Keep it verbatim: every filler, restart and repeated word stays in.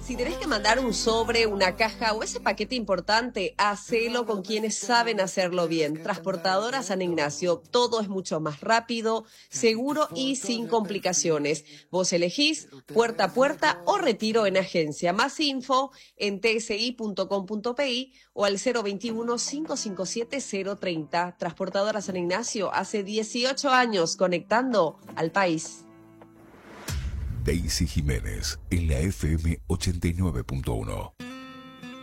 Si tenés que mandar un sobre, una caja o ese paquete importante, hacelo con quienes saben hacerlo bien. Transportadora San Ignacio, todo es mucho más rápido, seguro y sin complicaciones. Vos elegís puerta a puerta o retiro en agencia. Más info en t s i punto com punto p i o al cero veintiuno, cinco cinco siete, cero treinta. Transportadora San Ignacio, hace dieciocho años conectando al país. Daisy Jiménez en la F M ochenta y nueve punto uno.